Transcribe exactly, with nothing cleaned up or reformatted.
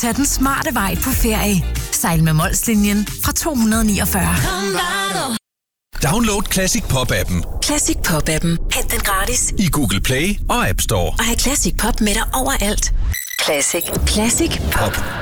Tag den smarte vej på ferie. Sejl med Molslinjen fra to hundrede niogfyrre. Download Classic Pop-appen. Classic Pop-appen. Hent den gratis I Google Play og App Store. og have Classic Pop med dig overalt. Classic. Classic Pop.